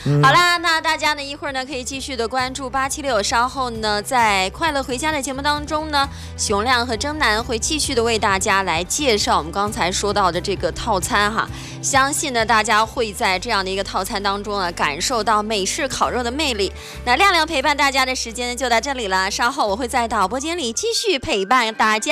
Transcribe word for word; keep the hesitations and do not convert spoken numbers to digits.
嗯、 好啦，那大家呢一会儿呢可以继续的关注八七六，稍后呢在快乐回家的节目当中呢，熊亮和征南会继续的为大家来介绍我们刚才说到的这个套餐哈。相信呢大家会在这样的一个套餐当中呢感受到美式烤肉的魅力。那亮亮陪伴大家的时间就到这里了，稍后我会在导播间里继续陪伴大家。